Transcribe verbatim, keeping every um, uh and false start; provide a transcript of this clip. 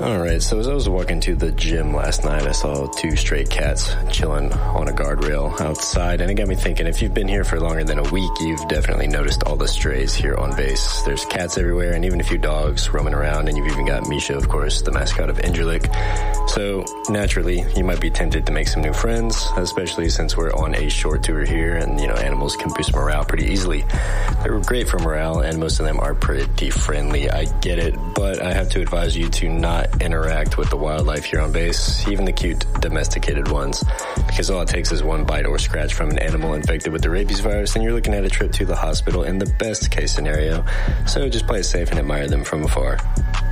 All right, so as I was walking to the gym last night, I saw two stray cats chilling on a guardrail outside, and it got me thinking, if you've been here for longer than a week, you've definitely noticed all the strays here on base. There's cats everywhere, and even a few dogs roaming around, and you've even got Misha, of course, the mascot of Ingerlick. So, naturally, you might be tempted to make some new friends, especially since we're on a short tour here, and, you know, animals can boost morale pretty easily. They're great for morale, and most of them are pretty friendly. I get it, but I have to advise you to not interact with the wildlife here on base, even the cute domesticated ones, because all it takes is one bite or scratch from an animal infected with the rabies virus, and you're looking at a trip to the hospital in the best case scenario. So just play it safe and admire them from afar.